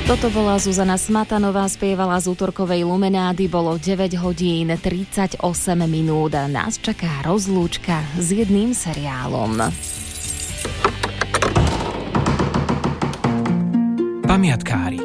Toto bola Zuzana Smatanová, spievala z útorkovej Lumenády, bolo 9 hodín 38 minút. Nás čaká rozlúčka s jedným seriálom. Pamiatkári.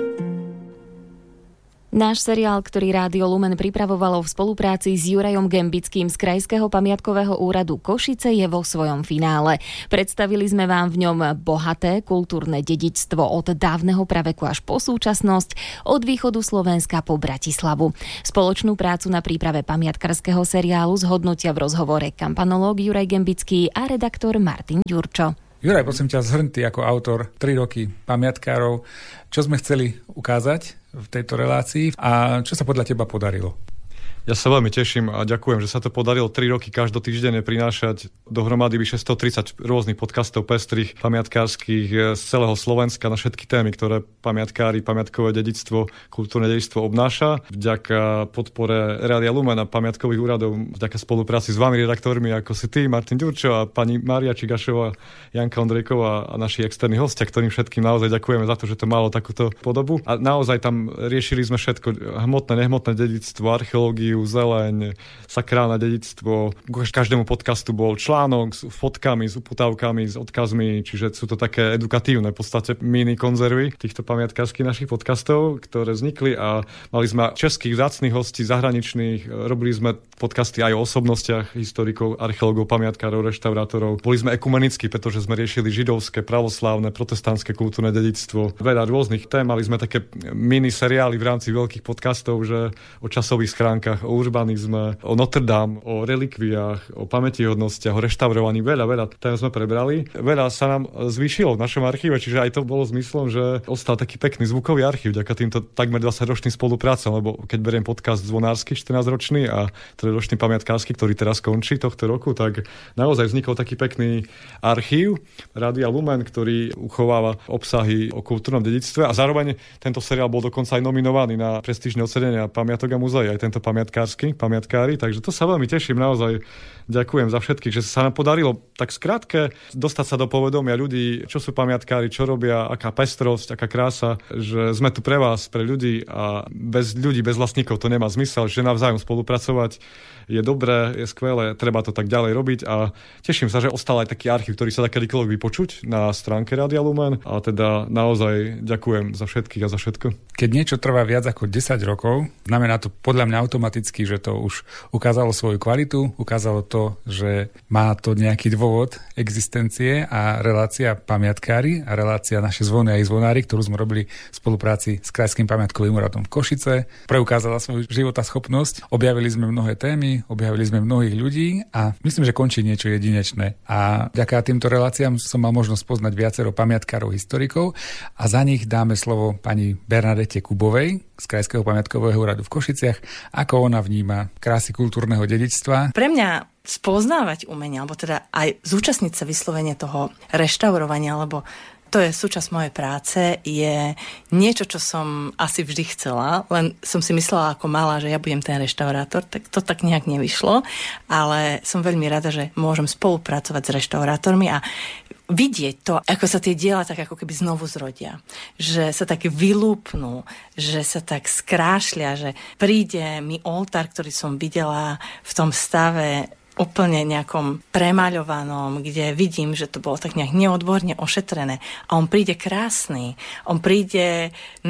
Náš seriál, ktorý Rádio Lumen pripravovalo v spolupráci s Jurajom Gembickým z Krajského pamiatkového úradu Košice, je vo svojom finále. Predstavili sme vám v ňom bohaté kultúrne dedičstvo od dávneho praveku až po súčasnosť, od východu Slovenska po Bratislavu. Spoločnú prácu na príprave pamiatkarského seriálu zhodnotia v rozhovore kampanológ Juraj Gembický a redaktor Martin Ďurčo. Juraj, prosím ťa, zhrň ty ako autor 3 roky pamiatkárov. Čo sme chceli ukázať v tejto relácii a čo sa podľa teba podarilo? Ja sa veľmi teším a ďakujem, že sa to podarilo 3 roky každotýždenne prinášať dohromady vyše 130 rôznych podcastov pestrých, pamiatkárskych z celého Slovenska na všetky témy, ktoré pamiatkári, pamiatkové dedičstvo, kultúrne dedičstvo obnáša. Vďaka podpore Rádia Lumen a pamiatkových úradov, vďaka spolupráci s vami redaktormi, ako si ty, Martin Ďurčo a pani Mária Čigašová, Janka Ondrejková a naši externí hostia, ktorým všetkým naozaj ďakujeme za to, že to malo takúto podobu. A naozaj tam riešili sme všetko, hmotné, nehmotné dedičstvo, archeológiu, zeleň, sakrálne dedičstvo. K každému podcastu bol článok s fotkami, s uputávkami, s odkazmi, čiže sú to také edukatívne v podstate mini konzervy týchto pamiatkárskych našich podcastov, ktoré vznikli a mali sme českých vzácnych hostí, zahraničných, robili sme podcasty aj o osobnostiach historikov, archeológov, pamiatkárov, reštaurátorov. Boli sme ekumenickí, pretože sme riešili židovské, pravoslávne, protestantské kultúrne dedičstvo. Veľa rôznych tém, mali sme také mini seriály v rámci veľkých podcastov, že o časových schránkach, o urbanizme, o Notre Dame, o relikviách, o pamätihodnostiach, o reštaurovaní. Veľa tém sme prebrali. Veľa sa nám zvýšilo v našom archíve, čiže aj to bolo zmyslom, že ostal taký pekný zvukový archív vďaka týmto takmer 20-ročným spoluprácam, lebo keď beriem podcast zvonársky 14-ročný a 3-ročný pamiatkársky, ktorý teraz končí tohto roku, tak naozaj vznikol taký pekný archív Rádia Lumen, ktorý uchováva obsahy o kultúrnom dedičstve a zároveň tento seriál bol dokonca aj nominovaný na prestížne ocenenia pamiatok a múzeí, aj tento pamiatkári, takže to sa veľmi teším, naozaj ďakujem za všetkých, že sa nám podarilo tak skrátke dostať sa do povedomia ľudí, čo sú pamiatkári, čo robia, aká pestrosť, aká krása, že sme tu pre vás, pre ľudí a bez ľudí, bez vlastníkov to nemá zmysel, že navzájom spolupracovať je dobré, je skvelé, treba to tak ďalej robiť a teším sa, že ostal aj taký archív, ktorý sa dá kedykoľvek vypočuť na stránke Rádia Lumen a teda naozaj ďakujem za všetkých a za všetko. Keď niečo trvá viac ako 10 rokov, znamená to podľa mňa automaticky, že to už ukázalo svoju kvalitu, ukázalo to, že má to nejaký dôvod existencie a relácia pamiatkári a relácia naše zvony a ich zvonári, ktorú sme robili v spolupráci s Krajským pamiatkovým úradom v Košice, preukázala svoju životaschopnosť. Objavili sme mnohé témy, objavili sme mnohých ľudí a myslím, že končí niečo jedinečné. A vďaka týmto reláciám som mal možnosť poznať viacero pamiatkárov, historikov a za nich dáme slovo pani Bernadete Kubovej z Krajského pamiatkového úradu v Košiciach, ako ona vníma krásy kultúrneho dedičstva. Pre mňa spoznávať umenie, alebo teda aj zúčastniť sa vyslovene toho reštaurovania, lebo to je súčasť mojej práce, je niečo, čo som asi vždy chcela, len som si myslela ako malá, že ja budem ten reštaurátor, tak to tak nejak nevyšlo, ale som veľmi rada, že môžem spolupracovať s reštaurátormi a vidieť to, ako sa tie diela tak ako keby znovu zrodia. Že sa tak vylúpnú, že sa tak skrášlia, že príde mi oltár, ktorý som videla v tom stave úplne nejakom premaľovanom, kde vidím, že to bolo tak nejak neodborne ošetrené. A on príde krásny, on príde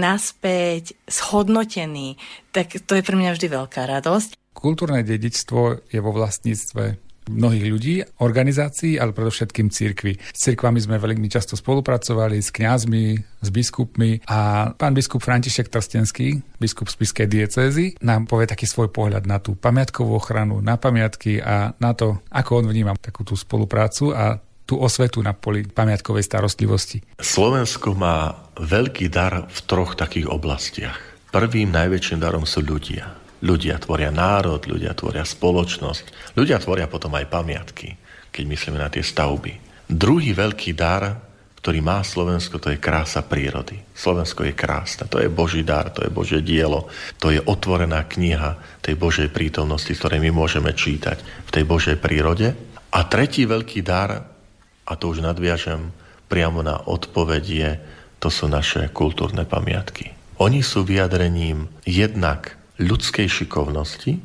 naspäť shodnotený. Tak to je pre mňa vždy veľká radosť. Kultúrne dedičstvo je vo vlastníctve mnohých ľudí, organizácií, ale predovšetkým cirkvi. S cirkvami sme veľmi často spolupracovali, s kňazmi, s biskupmi a pán biskup František Trstenský, biskup spišskej diecézy, nám povie taký svoj pohľad na tú pamiatkovú ochranu, na pamiatky a na to, ako on vníma takú tú spoluprácu a tú osvetu na poli pamiatkovej starostlivosti. Slovensko má veľký dar v 3 takých oblastiach. Prvým najväčším darom sú ľudia. Ľudia tvoria národ, ľudia tvoria spoločnosť, ľudia tvoria potom aj pamiatky, keď myslíme na tie stavby. Druhý veľký dar, ktorý má Slovensko, to je krása prírody. Slovensko je krásne, to je Boží dar, to je Božie dielo, to je otvorená kniha tej Božej prítomnosti, ktorej my môžeme čítať v tej Božej prírode. A tretí veľký dar, a to už nadviažem priamo na odpovedie, to sú naše kultúrne pamiatky. Oni sú vyjadrením jednak ľudskej šikovnosti,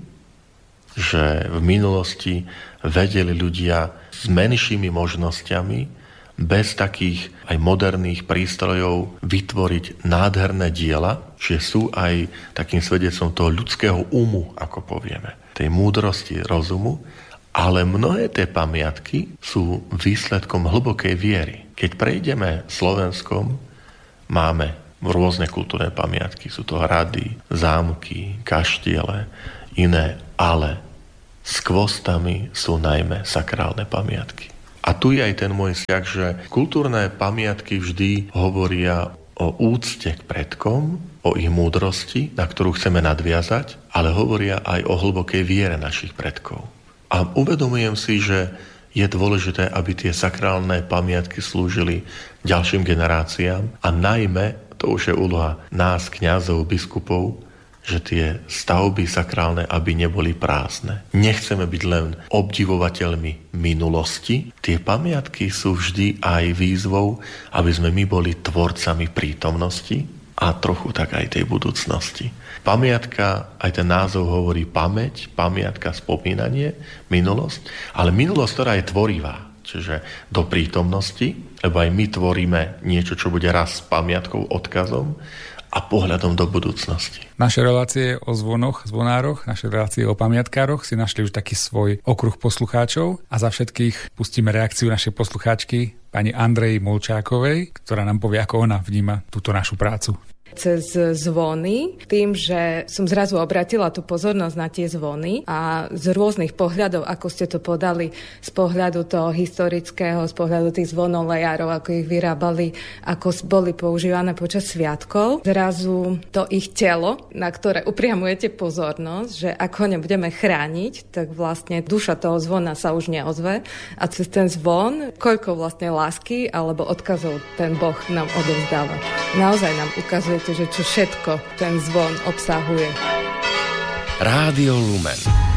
že v minulosti vedeli ľudia s menšími možnosťami bez takých aj moderných prístrojov vytvoriť nádherné diela, že sú aj takým svedectvom toho ľudského umu, ako povieme, tej múdrosti rozumu, ale mnohé tie pamiatky sú výsledkom hlbokej viery. Keď prejdeme Slovenskom, máme rôzne kultúrne pamiatky, sú to hrady, zámky, kaštiele, iné, ale skvostami sú najmä sakrálne pamiatky. A tu je aj ten môj vzťah, že kultúrne pamiatky vždy hovoria o úcte k predkom, o ich múdrosti, na ktorú chceme nadviazať, ale hovoria aj o hlbokej viere našich predkov. A uvedomujem si, že je dôležité, aby tie sakrálne pamiatky slúžili ďalším generáciám a najmä, to už je úloha nás, kňazov, biskupov, že tie stavby sakrálne, aby neboli prázdne. Nechceme byť len obdivovateľmi minulosti. Tie pamiatky sú vždy aj výzvou, aby sme my boli tvorcami prítomnosti a trochu tak aj tej budúcnosti. Pamiatka, aj ten názov hovorí pamäť, pamiatka, spomínanie, minulosť, ale minulosť, ktorá je tvorivá, čiže do prítomnosti, lebo aj my tvoríme niečo, čo bude raz s pamiatkou, odkazom, a pohľadom do budúcnosti. Naše relácie o zvonoch, zvonároch, naše relácie o pamiatkároch si našli už taký svoj okruh poslucháčov a za všetkých pustíme reakciu našej poslucháčky pani Andreji Molčákovej, ktorá nám povie, ako ona vníma túto našu prácu. Cez zvony, tým, že som zrazu obratila tú pozornosť na tie zvony a z rôznych pohľadov, ako ste to podali, z pohľadu toho historického, z pohľadu tých zvonolejárov, ako ich vyrábali, ako boli používané počas sviatkov, zrazu to ich telo, na ktoré upriamujete pozornosť, že ak ho nebudeme chrániť, tak vlastne duša toho zvona sa už neozve a cez ten zvon, koľko vlastne lásky alebo odkazov ten Boh nám odovzdáva. Naozaj nám ukazuje, že čo všetko ten zvon obsahuje. Rádio Lumen.